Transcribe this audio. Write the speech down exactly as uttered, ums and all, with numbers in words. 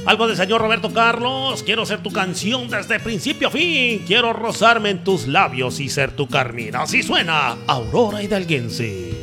Algo del señor Roberto Carlos. Quiero ser tu canción desde principio a fin. Quiero rozarme en tus labios y ser tu carmín. Así suena Aurora Hidalguense.